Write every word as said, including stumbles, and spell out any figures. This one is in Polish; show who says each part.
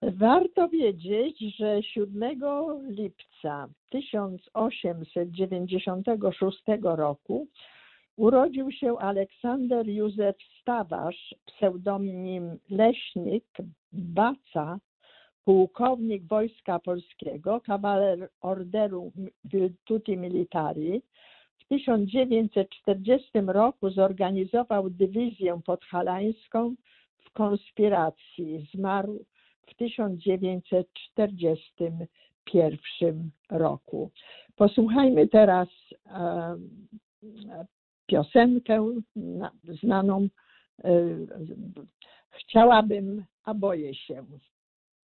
Speaker 1: Warto wiedzieć, że siódmego lipca tysiąc osiemset dziewięćdziesiątego szóstego roku urodził się Aleksander Józef Stawarz, pseudonim Leśnik Baca, pułkownik Wojska Polskiego, kawaler Orderu Virtuti Militari. W tysiąc dziewięćset czterdziestym roku zorganizował dywizję podhalańską w konspiracji. Zmarł w tysiąc dziewięćset czterdziestym pierwszym roku. Posłuchajmy teraz e, piosenkę na, znaną e, Chciałabym, a boję się.